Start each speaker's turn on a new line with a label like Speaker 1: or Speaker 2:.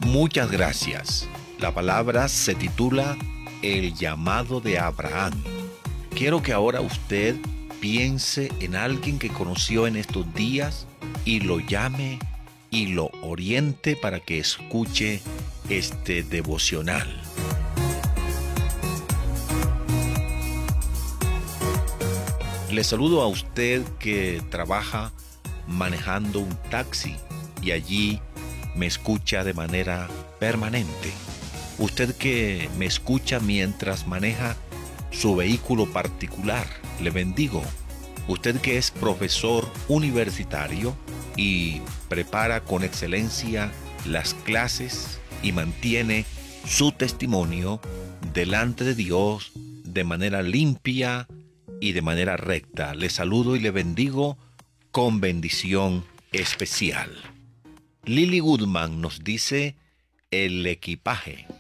Speaker 1: Muchas gracias. La palabra se titula El llamado de Abraham. Quiero que ahora usted piense en alguien que conoció en estos días y lo llame y lo oriente para que escuche este devocional. Le saludo a usted que trabaja manejando un taxi y allí me escucha de manera permanente. Usted que me escucha mientras maneja su vehículo particular, le bendigo. Usted que es profesor universitario y prepara con excelencia las clases y mantiene su testimonio delante de Dios de manera limpia y de manera recta. Le saludo y le bendigo con bendición especial. Lily Goodman nos dice el equipaje.